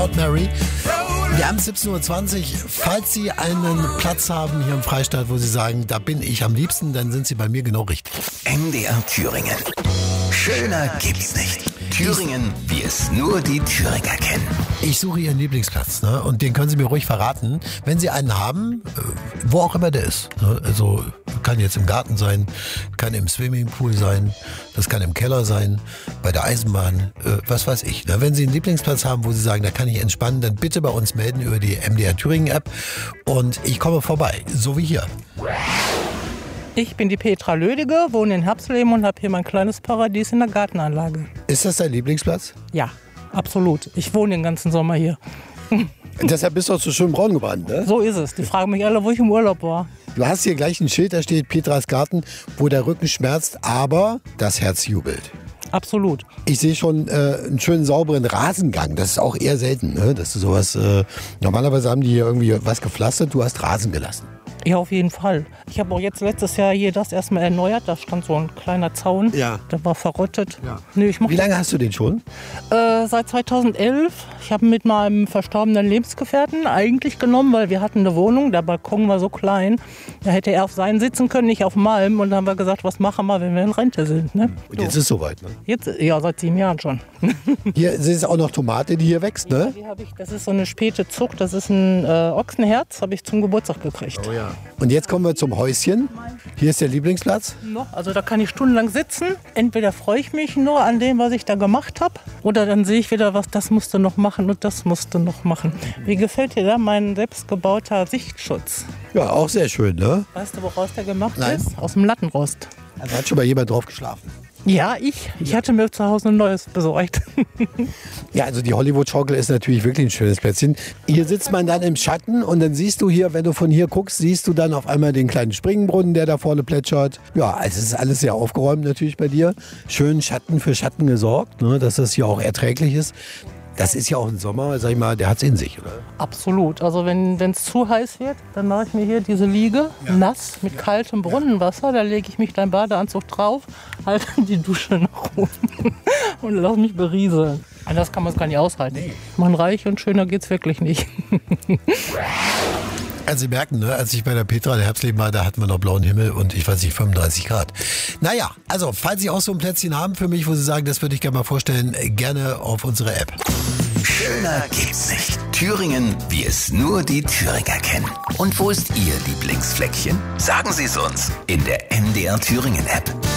Mary. Wir haben 17.20 Uhr. Falls Sie einen Platz haben hier im Freistaat, wo Sie sagen, da bin ich am liebsten, dann sind Sie bei mir genau richtig. MDR Thüringen. Schöner gibt's nicht. Thüringen, wie es nur die Thüringer kennen. Ich suche Ihren Lieblingsplatz, ne? Und den können Sie mir ruhig verraten. Wenn Sie einen haben, wo auch immer der ist. Ne? Also kann jetzt im Garten sein, kann im Swimmingpool sein, das kann im Keller sein, bei der Eisenbahn, was weiß ich. Ne? Wenn Sie einen Lieblingsplatz haben, wo Sie sagen, da kann ich entspannen, dann bitte bei uns melden über die MDR Thüringen App und ich komme vorbei, so wie hier. Ich bin die Petra Lödige, wohne in Herbsleben und habe hier mein kleines Paradies in der Gartenanlage. Ist das dein Lieblingsplatz? Ja, absolut. Ich wohne den ganzen Sommer hier. Deshalb bist du auch so schön braun gebrannt, ne? So ist es. Die fragen mich alle, wo ich im Urlaub war. Du hast hier gleich ein Schild, da steht Petras Garten, wo der Rücken schmerzt, aber das Herz jubelt. Absolut. Ich sehe schon einen schönen sauberen Rasengang. Das ist auch eher selten, ne? Dass du sowas. Normalerweise haben die hier irgendwie was gepflastert, du hast Rasen gelassen. Ja, auf jeden Fall. Ich habe auch jetzt letztes Jahr hier das erstmal erneuert. Da stand so ein kleiner Zaun. Ja. Der war verrottet. Ja. Nee, Wie lange hast du den schon? Seit 2011. Ich habe mit meinem verstorbenen Lebensgefährten eigentlich genommen, weil wir hatten eine Wohnung. Der Balkon war so klein. Da hätte er auf seinen sitzen können, nicht auf meinem. Und dann haben wir gesagt, was machen wir, wenn wir in Rente sind. Ne? Und jetzt ist es soweit, ne? Jetzt, ja, seit 7 Jahren schon. Hier ist auch noch Tomate, die hier wächst, ne? Ja, die habe ich. Das ist so eine späte Zucht. Das ist ein Ochsenherz. Habe ich zum Geburtstag gekriegt. Oh ja. Und jetzt kommen wir zum Häuschen. Hier ist der Lieblingsplatz. Also da kann ich stundenlang sitzen. Entweder freue ich mich nur an dem, was ich da gemacht habe, oder dann sehe ich wieder, was das musst du noch machen und das musst du noch machen. Wie gefällt dir da mein selbstgebauter Sichtschutz? Ja, auch sehr schön, ne? Weißt du, woraus der gemacht Nein. ist? Aus dem Lattenrost. Also hat schon mal jemand drauf geschlafen. Ja, ich hatte mir zu Hause ein neues besorgt. Ja, also die Hollywood-Schaukel ist natürlich wirklich ein schönes Plätzchen. Hier sitzt man dann im Schatten und dann siehst du hier, wenn du von hier guckst, siehst du dann auf einmal den kleinen Springbrunnen, der da vorne plätschert. Ja, also es ist alles sehr aufgeräumt natürlich bei dir. Schön Schatten für Schatten gesorgt, ne, dass das hier auch erträglich ist. Das ist ja auch ein Sommer, sag ich mal, der hat's in sich, oder? Absolut. Also wenn es zu heiß wird, dann mache ich mir hier diese Liege nass mit kaltem Brunnenwasser. Da lege ich mich deinen Badeanzug drauf, halte die Dusche nach oben und lass mich berieseln. Anders kann man es gar nicht aushalten. Nee. Man reich und schöner geht's wirklich nicht. Also Sie merken, ne, als ich bei der Petra in Herbsleben war, da hatten wir noch blauen Himmel und ich weiß nicht, 35 Grad. Naja, also falls Sie auch so ein Plätzchen haben für mich, wo Sie sagen, das würde ich gerne mal vorstellen, gerne auf unsere App. Schöner gibt's nicht. Thüringen, wie es nur die Thüringer kennen. Und wo ist Ihr Lieblingsfleckchen? Sagen Sie es uns in der MDR Thüringen App.